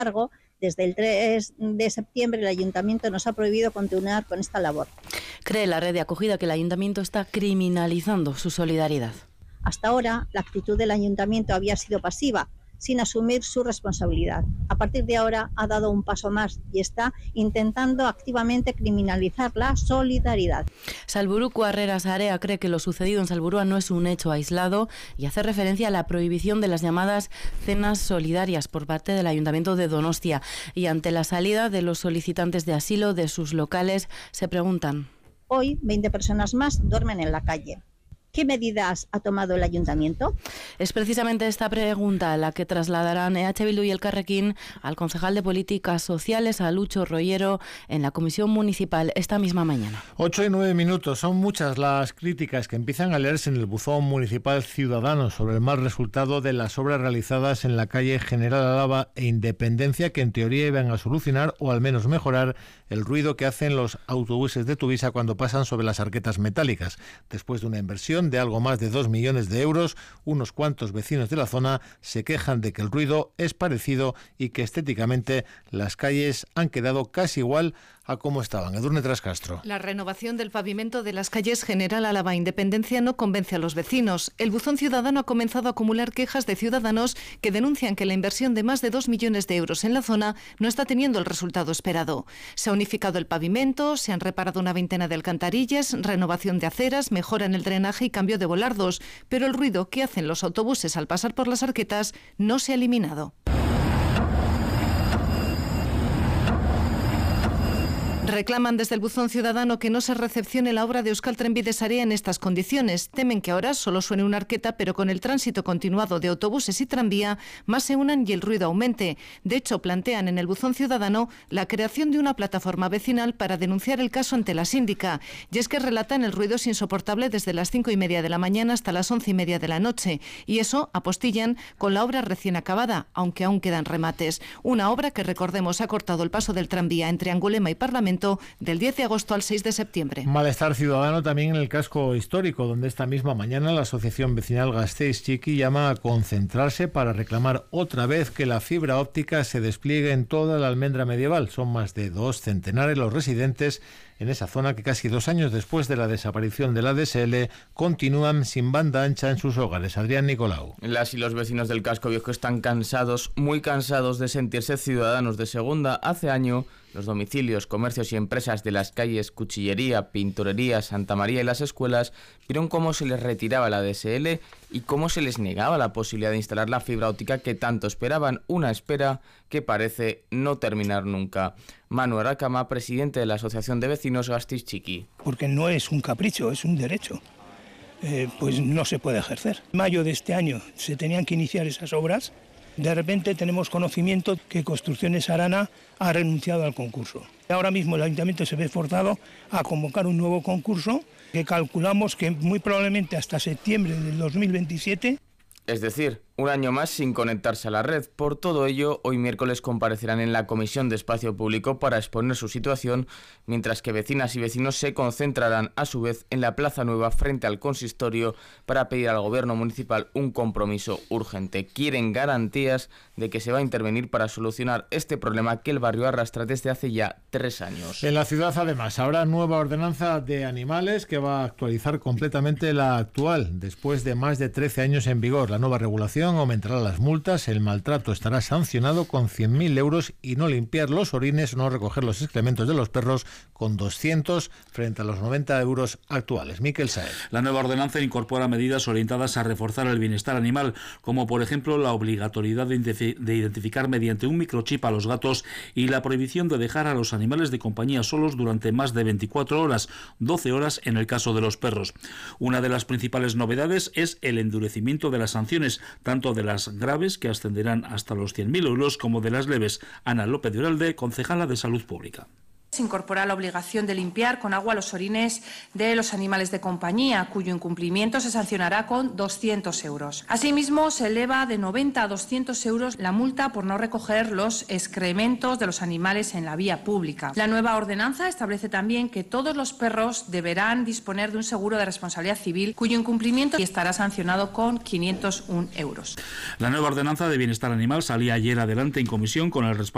embargo, desde el 3 de septiembre el Ayuntamiento nos ha prohibido continuar con esta labor. Cree la red de acogida que el Ayuntamiento está criminalizando su solidaridad. Hasta ahora, la actitud del Ayuntamiento había sido pasiva, sin asumir su responsabilidad. A partir de ahora ha dado un paso más y está intentando activamente criminalizar la solidaridad. Salburuko Harrera Sarea cree que lo sucedido en Salburua no es un hecho aislado y hace referencia a la prohibición de las llamadas cenas solidarias por parte del Ayuntamiento de Donostia. Y ante la salida de los solicitantes de asilo de sus locales, se preguntan: hoy 20 personas más duermen en la calle. ¿Qué medidas ha tomado el Ayuntamiento? Es precisamente esta pregunta la que trasladarán EH Bildu y Elkarrekin al concejal de Políticas Sociales, a Lucho Rollero, en la Comisión Municipal esta misma mañana. 8:09. Son muchas las críticas que empiezan a leerse en el buzón municipal ciudadano sobre el mal resultado de las obras realizadas en la calle General Álava e Independencia, que en teoría iban a solucionar o al menos mejorar el ruido que hacen los autobuses de Tuvisa cuando pasan sobre las arquetas metálicas. Después de una inversión de algo más de 2 millones de euros, unos cuantos vecinos de la zona se quejan de que el ruido es parecido y que estéticamente las calles han quedado casi igual a cómo estaban. Edurne Trascastro. La renovación del pavimento de las calles General Álava e Independencia no convence a los vecinos. El buzón ciudadano ha comenzado a acumular quejas de ciudadanos que denuncian que la inversión de más de 2 millones de euros en la zona no está teniendo el resultado esperado. Se ha unificado el pavimento, se han reparado una veintena de alcantarillas, renovación de aceras, mejora en el drenaje y cambio de volardos, pero el ruido que hacen los autobuses al pasar por las arquetas no se ha eliminado. Reclaman desde el buzón ciudadano que no se recepcione la obra de Euskal Trenbide Sarea en estas condiciones. Temen que ahora solo suene una arqueta, pero con el tránsito continuado de autobuses y tranvía, más se unan y el ruido aumente. De hecho, plantean en el buzón ciudadano la creación de una plataforma vecinal para denunciar el caso ante la síndica. Y es que relatan el ruido es insoportable desde las 5:30 de la mañana hasta las 11:30 de la noche. Y eso apostillan con la obra recién acabada, aunque aún quedan remates. Una obra que, recordemos, ha cortado el paso del tranvía entre Angulema y Parlamento del 10 de agosto al 6 de septiembre. Malestar ciudadano también en el casco histórico, donde esta misma mañana la Asociación Vecinal Gasteiz Txiki llama a concentrarse para reclamar otra vez que la fibra óptica se despliegue en toda la almendra medieval. Son más de 2 centenares los residentes en esa zona que casi 2 años después de la desaparición de la DSL continúan sin banda ancha en sus hogares. Adrián Nicolau. Las y los vecinos del casco viejo están cansados, muy cansados de sentirse ciudadanos de segunda. Hace año, los domicilios, comercios y empresas de las calles Cuchillería, Pinturería, Santa María y las escuelas vieron cómo se les retiraba la DSL y cómo se les negaba la posibilidad de instalar la fibra óptica que tanto esperaban, una espera que parece no terminar nunca. Manu Aracama, presidente de la Asociación de Vecinos Gasteiz Txiki. Porque no es un capricho, es un derecho. Pues no se puede ejercer. En mayo de este año se tenían que iniciar esas obras. De repente tenemos conocimiento que Construcciones Arana ha renunciado al concurso. Ahora mismo el Ayuntamiento se ve forzado a convocar un nuevo concurso que calculamos que muy probablemente hasta septiembre del 2027. Es decir, un año más sin conectarse a la red. Por todo ello, hoy miércoles comparecerán en la Comisión de Espacio Público para exponer su situación, mientras que vecinas y vecinos se concentrarán a su vez en la Plaza Nueva frente al consistorio para pedir al gobierno municipal un compromiso urgente. Quieren garantías de que se va a intervenir para solucionar este problema que el barrio arrastra desde hace ya 3 años. En la ciudad, además, habrá nueva ordenanza de animales que va a actualizar completamente la actual, después de más de 13 años en vigor. La nueva regulación aumentará las multas, el maltrato estará sancionado con 100.000 euros y no limpiar los orines o no recoger los excrementos de los perros con 200 frente a los 90 euros actuales. Miquel Saez. La nueva ordenanza incorpora medidas orientadas a reforzar el bienestar animal, como por ejemplo la obligatoriedad de identificar mediante un microchip a los gatos y la prohibición de dejar a los animales de compañía solos durante más de 24 horas, 12 horas en el caso de los perros. Una de las principales novedades es el endurecimiento de las sanciones, tanto de las graves, que ascenderán hasta los 100.000 euros, como de las leves. Ana López de Uralde, concejala de Salud Pública. Se incorpora la obligación de limpiar con agua los orines de los animales de compañía, cuyo incumplimiento se sancionará con 200 euros. Asimismo, se eleva de 90 a 200 euros la multa por no recoger los excrementos de los animales en la vía pública. La nueva ordenanza establece también que todos los perros deberán disponer de un seguro de responsabilidad civil, cuyo incumplimiento estará sancionado con 501 euros. La nueva ordenanza de bienestar animal salía ayer adelante en comisión con el respaldo